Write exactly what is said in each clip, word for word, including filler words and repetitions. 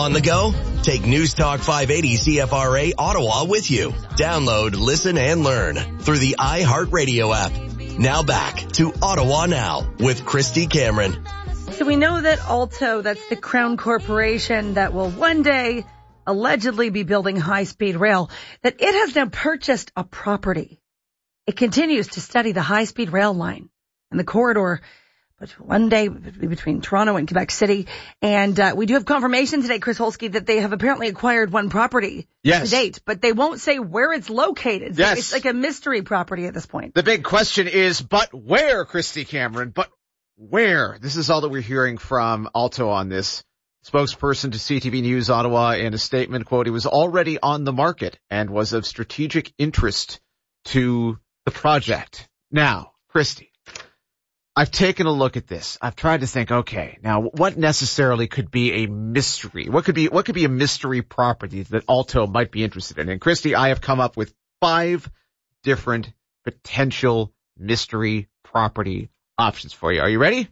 On the go? Take News Talk five eighty C F R A Ottawa with you. Download, listen, and learn through the iHeartRadio app. Now back to Ottawa Now with Christy Cameron. So we know that Alto, that's the Crown Corporation that will one day allegedly be building high-speed rail, that it has now purchased a property. It continues to study the high-speed rail line and the corridor but one day between Toronto and Quebec City. And uh, we do have confirmation today, Chris Holsky, that they have apparently acquired one property yes. to date, but they won't say where it's located. So yes. It's like a mystery property at this point. The big question is, but where, Christy Cameron? But where? This is all that we're hearing from Alto on this. Spokesperson to C T V News Ottawa in a statement, quote, it was already on the market and was of strategic interest to the project. Now, Christy, I've taken a look at this. I've tried to think, okay, now what necessarily could be a mystery? What could be, what could be a mystery property that Alto might be interested in? And Christy, I have come up with five different potential mystery property options for you. Are you ready?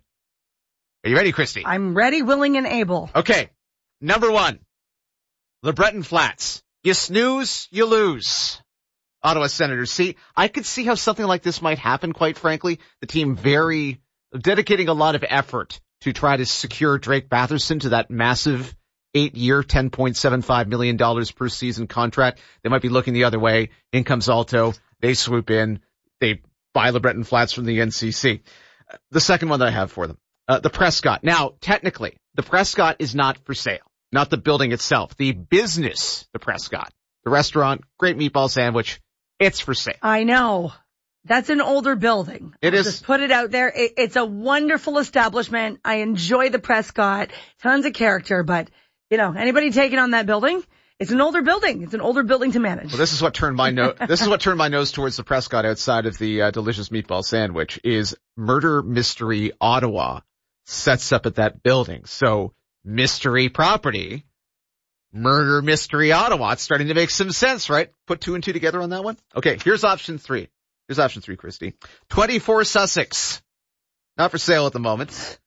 Are you ready, Christy? I'm ready, willing, and able. Okay. Number one, LeBreton Flats. You snooze, you lose. Ottawa Senators. See, I could see how something like this might happen, quite frankly. The team very, dedicating a lot of effort to try to secure Drake Batherson to that massive eight-year, ten point seven five million dollars per season contract. They might be looking the other way. In comes Alto. They swoop in. They buy LeBreton Flats from the N C C. The second one that I have for them. Uh, the Prescott. Now, technically, the Prescott is not for sale. Not the building itself. The business, the Prescott. The restaurant, great meatball sandwich, it's for sale. I know. That's an older building. It I'll is. Just put it out there. It, it's a wonderful establishment. I enjoy the Prescott. Tons of character, but, you know, anybody taking on that building? It's an older building. It's an older building to manage. Well, this is what turned my nose, this is what turned my nose towards the Prescott outside of the uh, delicious meatball sandwich is Murder Mystery Ottawa sets up at that building. So mystery property, Murder Mystery Ottawa. It's starting to make some sense, right? Put two and two together on that one. Okay. Here's option three. Here's option three, Christy. twenty-four Sussex. Not for sale at the moment.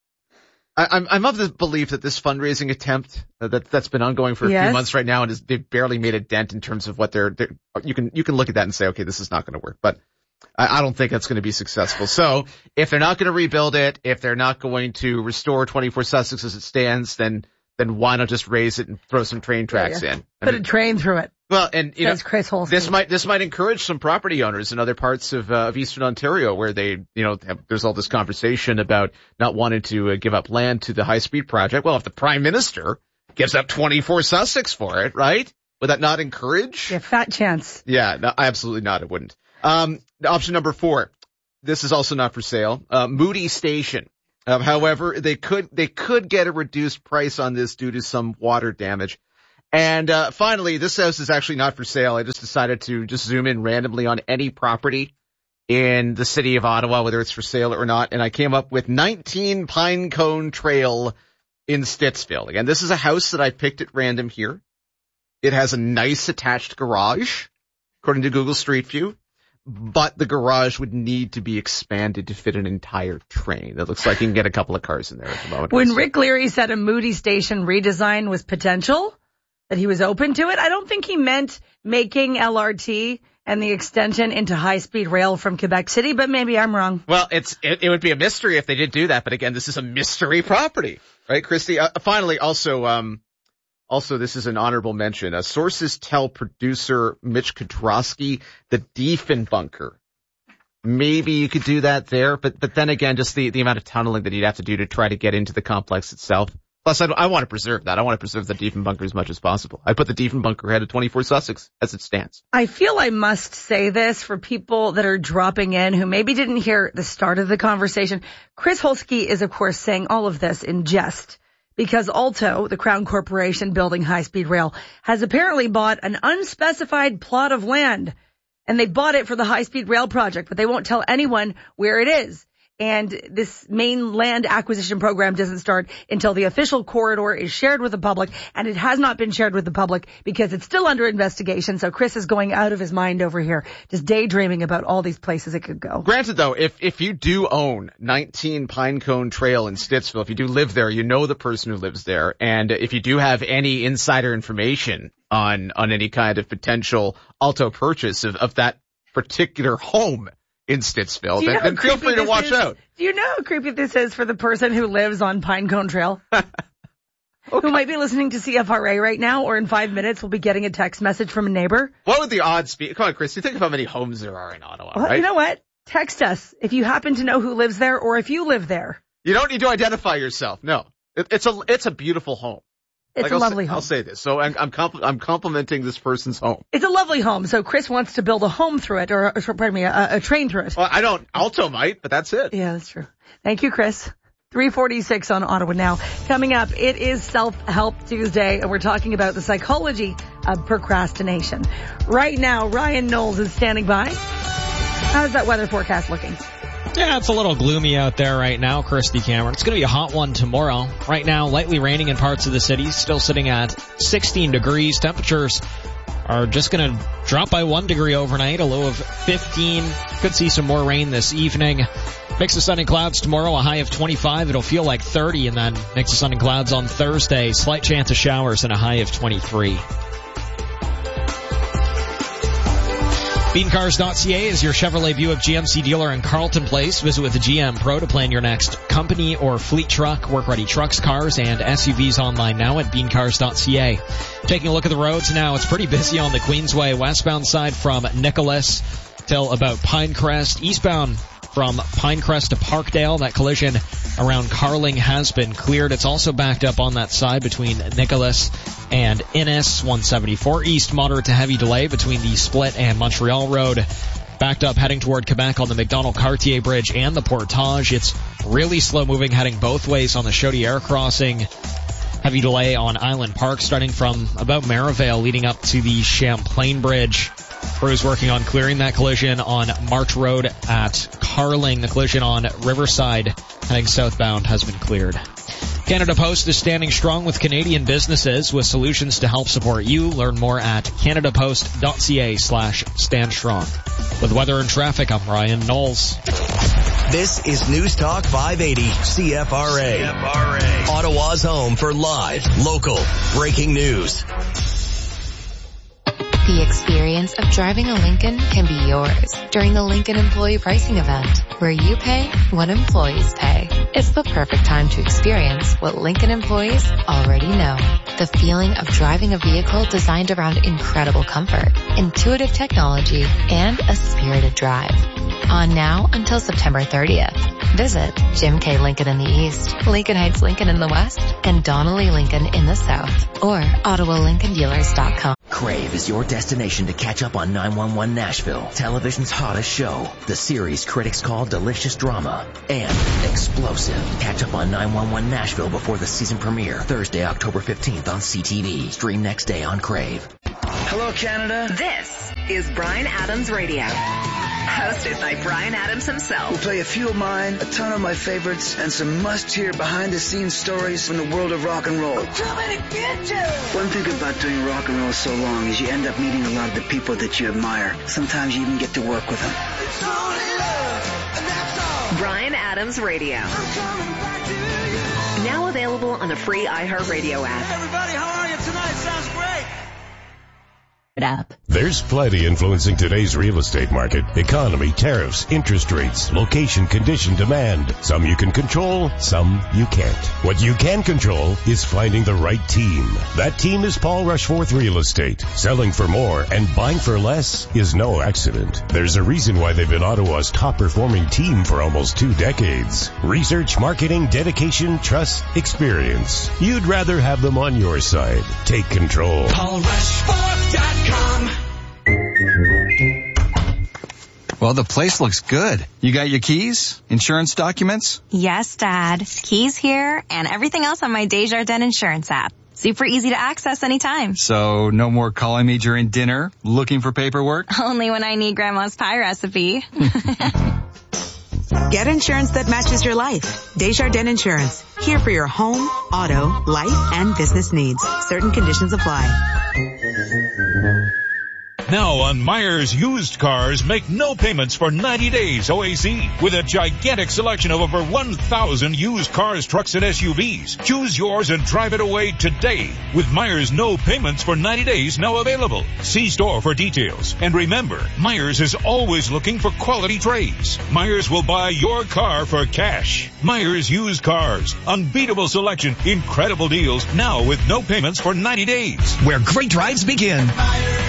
I, I'm, I'm of the belief that this fundraising attempt uh, that that's been ongoing for a yes. few months right now, and is, they've barely made a dent in terms of what they're, they're. You can you can look at that and say, okay, this is not going to work, but I, I don't think that's going to be successful. So if they're not going to rebuild it, if they're not going to restore twenty-four Sussex as it stands, then then why not just raise it and throw some train tracks yeah, yeah. in? I Put mean, a train through it. Well, and you Says know, Chris Holsky. this might this might encourage some property owners in other parts of, uh, of Eastern Ontario where they, you know, have, there's all this conversation about not wanting to uh, give up land to the high speed project. Well, if the Prime Minister gives up twenty-four Sussex for it, right? Would that not encourage? Yeah, fat chance. Yeah, no, absolutely not. It wouldn't. Um, option number four. This is also not for sale. Uh, Moody Station. Uh, however, they could they could get a reduced price on this due to some water damage. And uh finally, this house is actually not for sale. I just decided to just zoom in randomly on any property in the city of Ottawa, whether it's for sale or not, and I came up with nineteen Pinecone Trail in Stittsville. Again, this is a house that I picked at random here. It has a nice attached garage, according to Google Street View, but the garage would need to be expanded to fit an entire train. It looks like you can get a couple of cars in there at the moment. When Rick Leary said a Moody Station redesign was potential, that he was open to it, I don't think he meant making L R T and the extension into high-speed rail from Quebec City, but maybe I'm wrong. Well, it's it, it would be a mystery if they did do that, but again, this is a mystery property, right, Christy? Uh, finally, also, um, also this is an honorable mention. Uh, sources tell producer Mitch Kudrowski the Diefenbunker. Maybe you could do that there, but but then again, just the the amount of tunneling that you'd have to do to try to get into the complex itself. Plus, I, I want to preserve that. I want to preserve the Diefenbunker as much as possible. I put the Diefenbunker ahead of twenty-four Sussex as it stands. I feel I must say this for people that are dropping in who maybe didn't hear the start of the conversation. Chris Holsky is, of course, saying all of this in jest because Alto, the Crown Corporation building high-speed rail, has apparently bought an unspecified plot of land, and they bought it for the high-speed rail project, but they won't tell anyone where it is. and this main land acquisition program doesn't start until the official corridor is shared with the public, and it has not been shared with the public because it's still under investigation. So Chris is going out of his mind over here, just daydreaming about all these places it could go. Granted, though, if if you do own nineteen Pinecone Trail in Stittsville, if you do live there, you know the person who lives there, and if you do have any insider information on on any kind of potential Alto purchase of, of that particular home in Stittsville, then, then feel free to watch is? out. Do you know how creepy this is for the person who lives on Pinecone Trail? Okay. Who might be listening to C F R A right now, or in five minutes will be getting a text message from a neighbor? What would the odds be? Come on, Chris, you think of how many homes there are in Ottawa, well, right? You know what? Text us if you happen to know who lives there, or if you live there. You don't need to identify yourself. No. It, it's a it's a beautiful home. It's like a I'll lovely say, home. I'll say this. So I'm I'm, compl- I'm complimenting this person's home. It's a lovely home. So Chris wants to build a home through it, or, or pardon me, a, a train through it. Well, I don't. Alto might, but that's it. Yeah, that's true. Thank you, Chris. three forty-six on Ottawa Now. Coming up, it is Self-Help Tuesday, and we're talking about the psychology of procrastination. Right now, Ryan Knowles is standing by. How's that weather forecast looking? Yeah, it's a little gloomy out there right now, Christy Cameron. It's going to be a hot one tomorrow. Right now, lightly raining in parts of the city, still sitting at sixteen degrees. Temperatures are just going to drop by one degree overnight, a low of fifteen. Could see some more rain this evening. Mix of sun and clouds tomorrow, a high of twenty-five. It'll feel like thirty, and then mix of sun and clouds on Thursday. Slight chance of showers and a high of twenty-three. Bean Cars dot C A is your Chevrolet Buick G M C dealer in Carleton Place. Visit with the G M Pro to plan your next company or fleet truck. Work-ready trucks, cars, and S U Vs online now at Bean Cars dot C A. Taking a look at the roads now, it's pretty busy on the Queensway westbound side from Nicholas till about Pinecrest. Eastbound from Pinecrest to Parkdale, that collision around Carling has been cleared. It's also backed up on that side between Nicholas and Innis. one seventy-four east, moderate to heavy delay between the Split and Montreal Road. Backed up heading toward Quebec on the McDonald-Cartier Bridge and the Portage. It's really slow moving heading both ways on the Chaudière crossing. Heavy delay on Island Park starting from about Maryvale leading up to the Champlain Bridge. Crews working on clearing that collision on March Road at Carling. The collision on Riverside heading southbound has been cleared. Canada Post is standing strong with Canadian businesses with solutions to help support you. Learn more at Canada Post dot C A slash stand strong. With weather and traffic, I'm Ryan Knowles. This is News Talk five eighty C F R A. C F R A. Ottawa's home for live, local, breaking news. The experience of driving a Lincoln can be yours during the Lincoln Employee Pricing Event, where you pay what employees pay. It's the perfect time to experience what Lincoln employees already know. The feeling of driving a vehicle designed around incredible comfort, intuitive technology, and a spirited drive. On now until September thirtieth. Visit Jim K. Lincoln in the East, Lincoln Heights Lincoln in the West, and Donnelly Lincoln in the South, or Ottawa Lincoln Dealers dot com. Crave is your destination to catch up on nine one one Nashville, television's hottest show. The series critics call delicious drama and explosive. Catch up on nine one one Nashville before the season premiere, Thursday, October fifteenth on C T V. Stream next day on Crave. Hello, Canada. This is Bryan Adams Radio. Hosted by Bryan Adams himself. We'll play a few of mine, a ton of my favorites, and some must-hear behind-the-scenes stories from the world of rock and roll. I'm coming to get you! One thing about doing rock and roll so long is you end up meeting a lot of the people that you admire. Sometimes you even get to work with them. It's only love, and that's all. Bryan Adams Radio. I'm coming back to you. Now available on the free iHeartRadio app. Hey everybody, how are you tonight? Sounds great. Up. There's plenty influencing today's real estate market. Economy, tariffs, interest rates, location, condition, demand. Some you can control, some you can't. What you can control is finding the right team. That team is Paul Rushforth Real Estate. Selling for more and buying for less is no accident. There's a reason why they've been Ottawa's top performing team for almost two decades. Research, marketing, dedication, trust, experience. You'd rather have them on your side. Take control. Paul Rushforth dot com. Well, the place looks good. You got your keys? Insurance documents? Yes, Dad. Keys here and everything else on my Desjardins insurance app. Super easy to access anytime. So no more calling me during dinner, looking for paperwork? Only when I need Grandma's pie recipe. Get insurance that matches your life. Desjardins Insurance. Here for your home, auto, life, and business needs. Certain conditions apply. Now on Myers Used Cars, make no payments for ninety days O A C with a gigantic selection of over one thousand used cars, trucks, and S U Vs. Choose yours and drive it away today with Myers no payments for ninety days now available. See store for details. And remember, Myers is always looking for quality trades. Myers will buy your car for cash. Myers Used Cars. Unbeatable selection, incredible deals, now with no payments for ninety days. Where great drives begin.